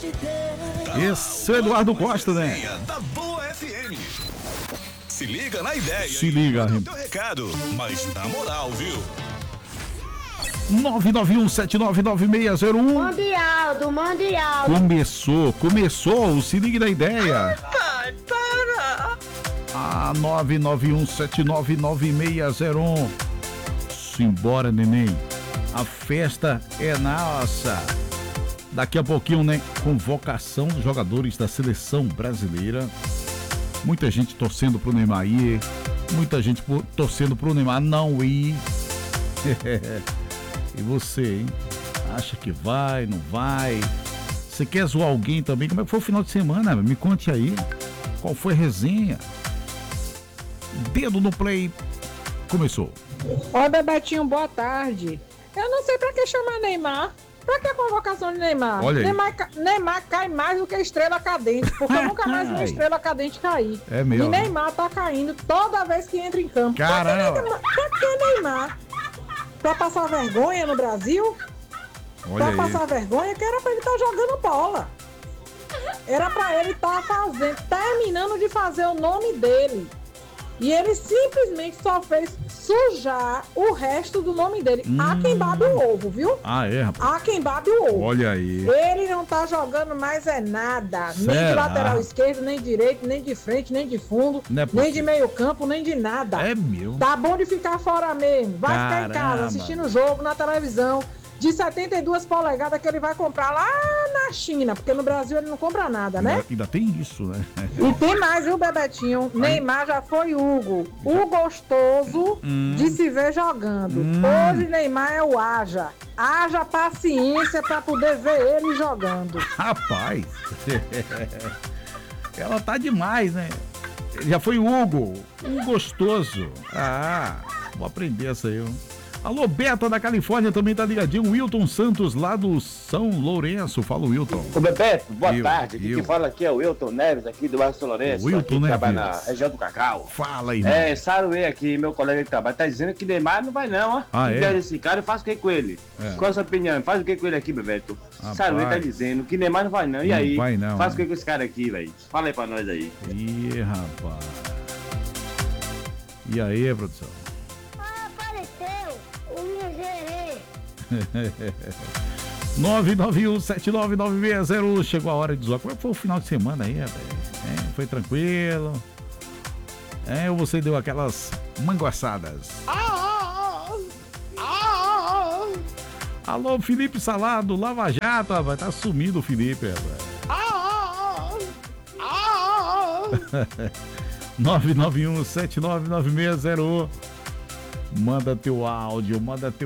Esse é Eduardo Costa, né? Da Boa FM. Se liga na ideia. Se liga. Teu recado, mas na moral, viu? 991799601. Mundial. Começou o Se Liga na Ideia. Pai, para. 991799601. Simbora, neném. A festa é nossa. Daqui a pouquinho, né? Convocação dos jogadores da seleção brasileira. Muita gente torcendo pro Neymar ir. Muita gente torcendo pro Neymar não ir. E você, hein? Acha que vai, não vai? Você quer zoar alguém também? Como é que foi o final de semana? Me conte aí. Qual foi a resenha? Dedo no play. Começou. Oi, Bebetinho, boa tarde. Eu não sei pra que chamar Neymar. Pra que a convocação de Neymar? Olha aí. Neymar cai mais do que estrela cadente, porque eu nunca mais vi uma estrela cadente cair. É mesmo. E Neymar tá caindo toda vez que entra em campo. Caramba. Pra que Neymar? Pra passar vergonha no Brasil? Olha aí. Passar vergonha, que era pra ele estar jogando bola. Era pra ele estar terminando de fazer o nome dele. E ele simplesmente só fez sujar o resto do nome dele. Há quem babe o ovo, viu? Ah, é, rapaz? Há quem babe o ovo. Olha aí. Ele não tá jogando mais nada. Nem de Será? lateral esquerdo, nem direito, nem de frente, nem de fundo, Não é nem possível. de meio campo, nem de nada. É meu. Tá bom de ficar fora mesmo. Vai ficar em casa, Caramba. assistindo o jogo na televisão de 72 polegadas que ele vai comprar lá na China, porque no Brasil ele não compra nada, né? Ainda tem isso, né? E tem mais, viu, Bebetinho? Neymar já foi Hugo. O gostoso de se ver jogando. Hoje Neymar é o Haja. Haja paciência pra poder ver ele jogando. Rapaz. Ela tá demais, né? Já foi Hugo. Gostoso. Ah, vou aprender essa aí. Alô, Beto da Califórnia também tá ligadinho. Wilton Santos, lá do São Lourenço. Fala, Wilton. Ô Bebeto, boa tarde. eu. Quem fala aqui é o Wilton Neves, aqui do bairro São Lourenço. Wilton aqui que trabalha Neves. na região do Cacau. Fala, irmão. É, Saruê aqui, meu colega de trabalho, tá dizendo que Neymar não vai não, ó. Ah, é? Esse cara, eu faço o que com ele? É. Qual a sua opinião? Faz o que com ele aqui, Bebeto? Rapaz. Saruê tá dizendo que Neymar não vai não. E Não aí? vai não, Faz o né? que com esse cara aqui, velho? Fala aí pra nós aí. Ih, rapaz. E aí, produção? Apareceu o miserê. 991799601. Chegou a hora de zoar. Como é que foi o final de semana aí, rapaz? Foi tranquilo? Ou você deu aquelas manguaçadas? Alô, Felipe Salado, Lava Jato, rapaz. Tá sumido o Felipe, rapaz. 991799601. Manda teu áudio.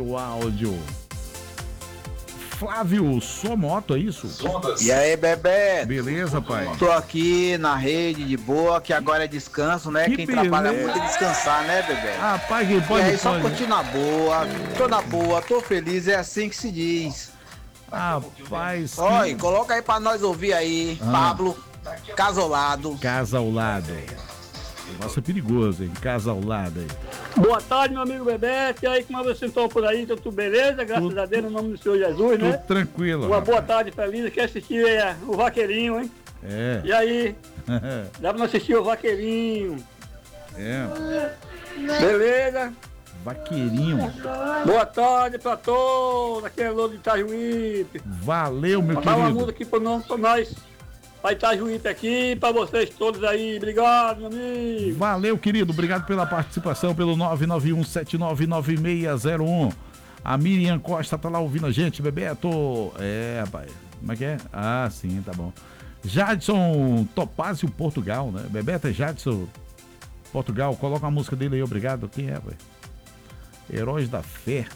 Flávio, sua moto, é isso? E aí, Bebeto? Beleza, pai? Tô aqui na rede de boa, que agora é descanso, né? Que Quem trabalha beleza. muito é descansar, né, Bebeto? Rapaz, quem E pode... aí, só curtir na boa, tô na boa, tô feliz, é assim que se diz. Rapaz, Oi, coloca aí pra nós ouvir aí, Pablo, Casolado. casa ao lado. Nossa, é perigoso, hein? Casa ao lado aí. Boa tarde, meu amigo Bebeto. E aí, como vocês estão por aí? Tá tudo beleza? Graças a Deus, no nome do Senhor Jesus, né? Tudo tranquilo. Uma boa rapaz. tarde feliz. Aqui assistir o Vaqueirinho, hein? É. E aí, dá pra assistir o Vaqueirinho. É. Beleza? Vaqueirinho. Boa tarde pra todos. Aqui é Lolo de Itajuípe. Valeu, meu Botar uma música querido. aqui pra nós. Pra Itajuípe aqui, pra vocês todos aí. Obrigado, meu amigo. Valeu, querido. Obrigado pela participação, pelo 991799601. A Miriam Costa tá lá ouvindo a gente, Bebeto. É, rapaz. Como é que é? Ah, sim, tá bom. Jadson Topázio Portugal, né? Bebeto é Jadson Portugal. Coloca a música dele aí, obrigado. Quem é, velho? Heróis da Fé.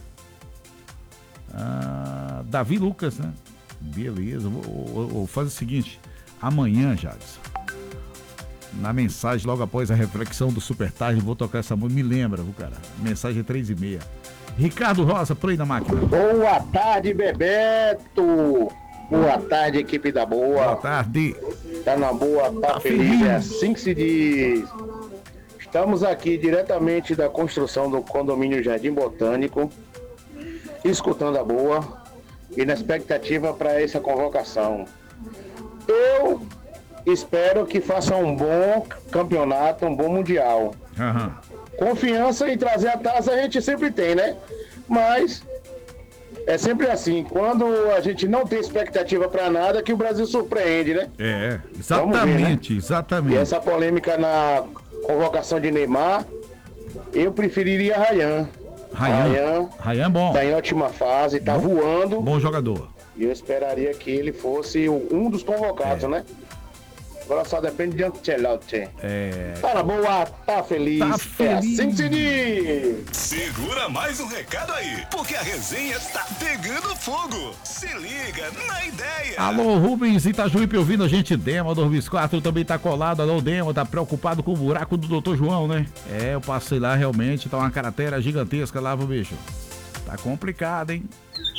Davi Lucas, né? Beleza. Vou fazer o seguinte. Amanhã, Jadson, na mensagem, logo após a reflexão do Super Tarde, vou tocar essa música. Me lembra, viu, cara? Mensagem 3h30. Ricardo Rosa, play na máquina. Boa tarde, Bebeto. Boa tarde, equipe da Boa Boa. tarde. Tá na boa, tá feliz, é assim que se diz. Estamos aqui diretamente da construção do condomínio Jardim Botânico, escutando a Boa e na expectativa para essa convocação. Eu espero que faça um bom campeonato, um bom mundial. Aham. Confiança em trazer a taça a gente sempre tem, né? Mas é sempre assim, quando a gente não tem expectativa para nada, que o Brasil surpreende, né? É, Vamos ver, né? E exatamente. essa polêmica na convocação de Neymar, eu preferiria Ryan. Ryan bom. Tá em ótima fase, tá voando. Bom jogador. E eu esperaria que ele fosse um dos convocados, né? Agora só depende de Ancelotti. Tá na boa, tá feliz. Tá feliz. É assim que se diz. Segura mais um recado aí, porque a resenha tá pegando fogo. Se liga na ideia. Alô, Rubens Itajuípe ouvindo a gente. Dema do Rubens 4 também tá colado. Alô, Dema, tá preocupado com o buraco do Dr. João, né? Eu passei lá realmente, tá uma cratera gigantesca lá, bicho. Tá complicado, hein?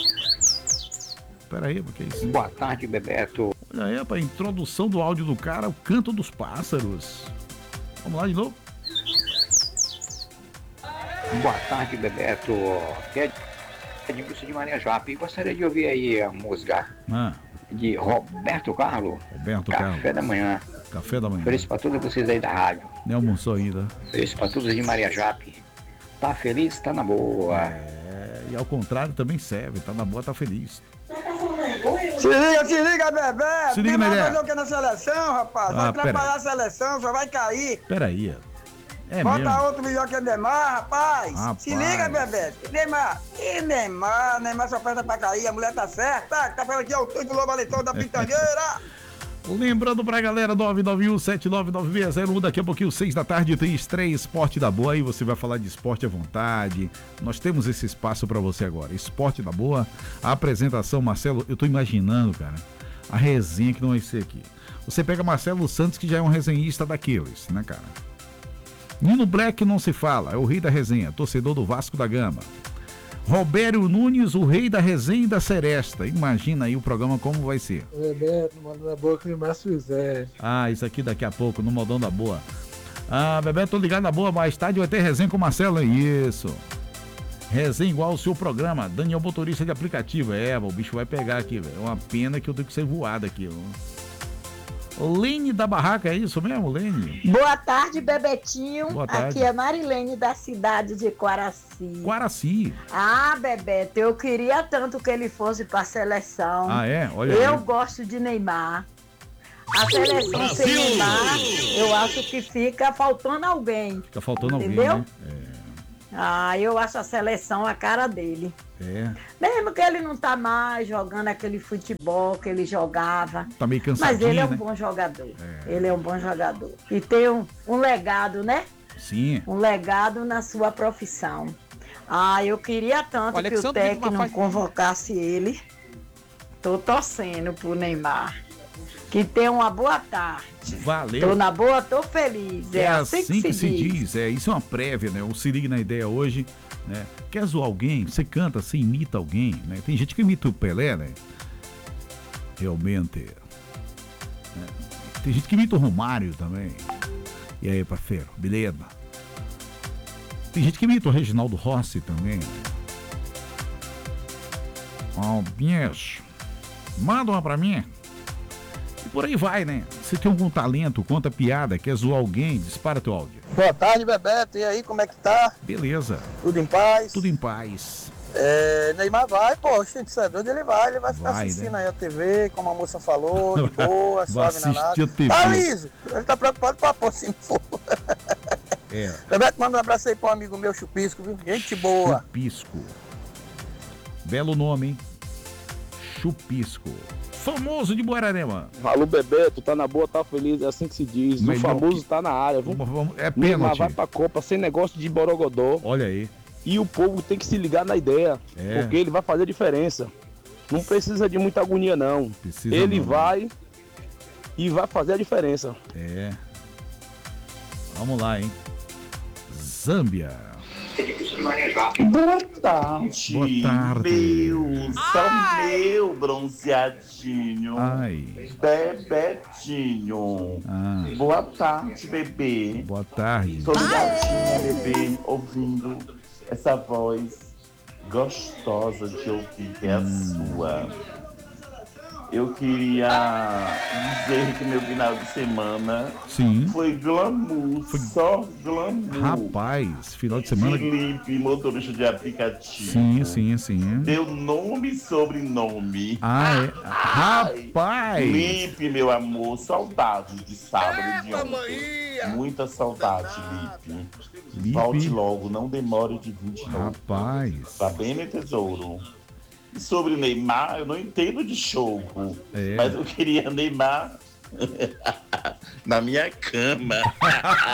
Pera aí, porque é isso? Boa tarde, Bebeto. Olha aí, pra introdução do áudio do cara, o canto dos pássaros. Vamos lá de novo. Boa tarde, Bebeto. É Edmilson de Maria Jope. Gostaria de ouvir aí a música de Roberto Carlos. Café da manhã. Café da manhã. Feliz pra todos vocês aí da rádio. Nem almoçou ainda. Feliz pra todos de Maria Jope. Tá feliz, tá na boa. E ao contrário também serve. Tá na boa, tá feliz. Se liga, Bebeto. Se liga, Dedé. Vai fazer o que na seleção, rapaz? Vai atrapalhar a seleção, só vai cair. Peraí. Bota mesmo? outro melhor que o Neymar, rapaz. Se liga, Bebeto. Neymar só presta pra cair, a mulher tá certa. Tá falando aqui, é o Tudo Lobo Leitão da Pitangueira. Lembrando pra galera, 991799601, daqui a pouquinho, 6 da tarde, tem estreia Esporte da Boa, aí você vai falar de esporte à vontade. Nós temos esse espaço pra você agora, Esporte da Boa, a apresentação, Marcelo, eu tô imaginando, cara, a resenha que não vai ser aqui. Você pega Marcelo Santos, que já é um resenhista daqueles, né, cara? Nino Black não se fala, é o rei da resenha, torcedor do Vasco da Gama. Robério Nunes, o rei da resenha e da seresta. Imagina aí o programa como vai ser. Bebeto, manda na boa que o Márcio José. Isso aqui daqui a pouco, no modão da boa. Bebeto, tô ligado na boa, mais tarde vai ter resenha com o Marcelo, isso. Resenha igual ao seu programa, Daniel motorista de aplicativo. O bicho vai pegar aqui, velho. É uma pena que eu tenho que ser voado aqui, Lene da Barraca, é isso mesmo, Lene? Boa tarde, Bebetinho. Boa tarde. Aqui é Marilene da cidade de Quaraci. Quaraci. Bebeto, eu queria tanto que ele fosse pra seleção. Olha eu aí. Gosto de Neymar. A seleção sem Neymar, eu acho que fica faltando alguém. Fica faltando entendeu? Alguém, né? Eu acho a seleção a cara dele. Mesmo que ele não tá mais jogando aquele futebol que ele jogava. Tá meio cansadinho, mas ele é um né? bom jogador. Ele é um bom jogador. E tem um legado, né? Sim. Um legado na sua profissão. Eu queria tanto que o técnico não convocasse ele. Tô torcendo pro Neymar. Que tenha uma boa tarde. Valeu. Tô na boa, tô feliz. É assim que se diz. Isso é uma prévia, né? O Se Liga na Ideia hoje, né? Quer zoar alguém? Você canta, você imita alguém, né? Tem gente que imita o Pelé, né? Realmente. Né? Tem gente que imita o Romário também. E aí, parceiro, beleza? Tem gente que imita o Reginaldo Rossi também, né? Bicho, manda uma pra mim. E por aí vai, né? Se tem algum talento, conta piada, quer zoar alguém, dispara teu áudio. Boa tarde, Bebeto. E aí, como é que tá? Beleza. Tudo em paz? Tudo em paz. Neymar vai, você é doido, ele vai ficar assistindo, né? Aí a TV, como a moça falou, de boa, suave na nada. Tá liso, ele tá preocupado com a porra se não for. Bebeto, manda um abraço aí pro amigo meu, Chupisco, viu? Gente boa. Chupisco. Belo nome, hein? Chupisco. Famoso de Buararema. Alô, Bebeto, tá na boa, tá feliz, é assim que se diz. O famoso tá na área, viu? É pênalti. Vai pra Copa sem negócio de borogodó. Olha aí. E o povo tem que se ligar na ideia, porque ele vai fazer a diferença. Não precisa de muita agonia, não. Ele vai e vai fazer a diferença. Vamos lá, hein? Zâmbia. Boa tarde. Boa tarde. Meu bronzeadinho. Bebetinho. Boa tarde, bebê. Boa tarde. Tô ligadinha, bebê, ouvindo essa voz gostosa de ouvir, que é a sua. Eu queria dizer que meu final de semana foi glamour, só glamour. Rapaz, final de semana... Felipe, motorista de aplicativo. Sim. Deu nome e sobrenome. Ah, é? Rapaz! Felipe, meu amor, saudade de sábado e de ontem. Muita saudade, Lipe. Volte logo, não demore de 20 minutos. Rapaz. Tá bem, meu tesouro? E sobre Neymar, eu não entendo de jogo. Mas eu queria Neymar na minha cama.